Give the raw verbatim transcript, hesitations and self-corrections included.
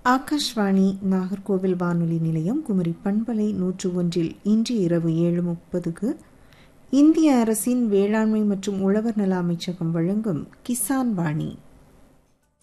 ஆகாஷ்வாணி நாகர்கோவில் வானொலி நிலையம் குமரி பண்பலை நூற்று ஒன்றில் இன்று இரவு ஏழு முப்பதுக்கு இந்திய அரசின் வேளாண்மை மற்றும் உழவர் நல அமைச்சகம் வழங்கும் கிசான் வாணி